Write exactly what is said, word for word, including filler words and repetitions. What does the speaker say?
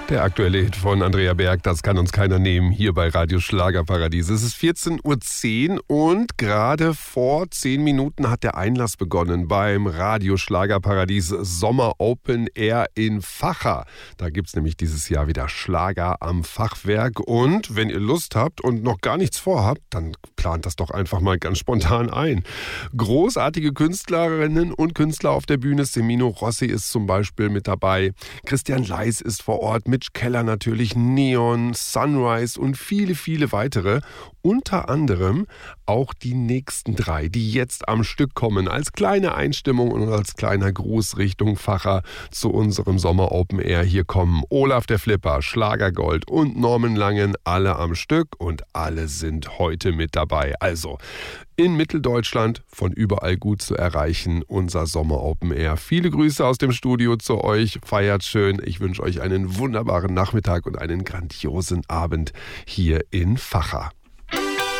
Der aktuelle Hit von Andrea Berg, das kann uns keiner nehmen, hier bei Radio Schlagerparadies. Es ist vierzehn Uhr zehn und gerade vor zehn Minuten hat der Einlass begonnen beim Radio Schlagerparadies Sommer Open Air in Vacha. Da gibt es nämlich dieses Jahr wieder Schlager am Fachwerk. Und wenn ihr Lust habt und noch gar nichts vorhabt, dann plant das doch einfach mal ganz spontan ein. Großartige Künstlerinnen und Künstler auf der Bühne. Semino Rossi ist zum Beispiel mit dabei. Christian Leis ist vor Ort, Mitch Keller natürlich, Neon, Sunrise und viele, viele weitere. Unter anderem auch die nächsten drei, die jetzt am Stück kommen, als kleine Einstimmung und als kleiner Gruß Richtung Vacha zu unserem Sommer Open Air. Hier kommen Olaf der Flipper, Schlagergold und Norman Langen, alle am Stück und alle sind heute mit dabei. Also in Mitteldeutschland von überall gut zu erreichen, unser Sommer Open Air. Viele Grüße aus dem Studio zu euch, feiert schön. Ich wünsche euch einen wunderbaren Nachmittag und einen grandiosen Abend hier in Vacha.